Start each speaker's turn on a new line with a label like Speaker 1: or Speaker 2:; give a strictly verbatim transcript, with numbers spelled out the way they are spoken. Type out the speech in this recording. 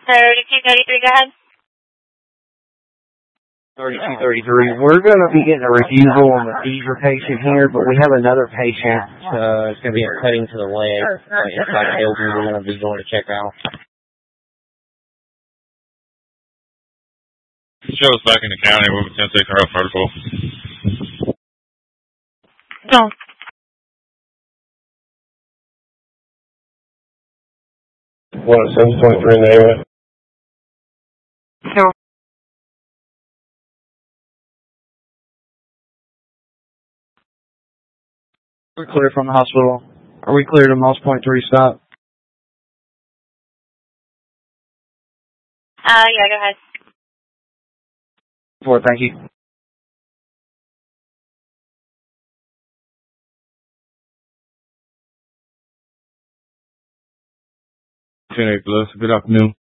Speaker 1: thirty-two thirty-three, go ahead.
Speaker 2: thirty-two thirty-three. We're going to be getting a refusal on the seizure patient here, but we have another patient. Uh, it's going to be a cutting to the leg right inside the building. We're going to be going to check out.
Speaker 3: Show us back in the county. We'll ten six our protocol.
Speaker 1: No.
Speaker 4: one oh seven point three in the area.
Speaker 1: No.
Speaker 2: We're clear from the hospital. Are we clear to Moss Point three stop?
Speaker 1: Uh, yeah, go ahead.
Speaker 2: Four, thank you.
Speaker 3: ten eight plus. Good afternoon.